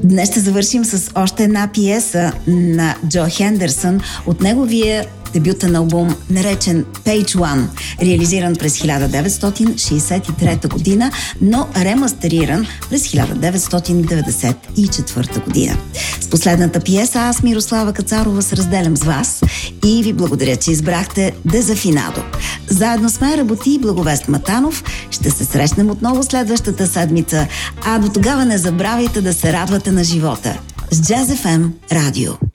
Днес ще завършим с още една пиеса на Джо Хендерсън от неговия дебютен албум, наречен Page One, реализиран през 1963 година, но ремастериран през 1994 година. С последната пиеса аз, Мирослава Кацарова, се разделям с вас и ви благодаря, че избрахте Дезафинадо. Заедно с мен работи и Благовест Матанов. Ще се срещнем отново следващата седмица, а до тогава не забравяйте да се радвате на живота с Jazz FM Радио.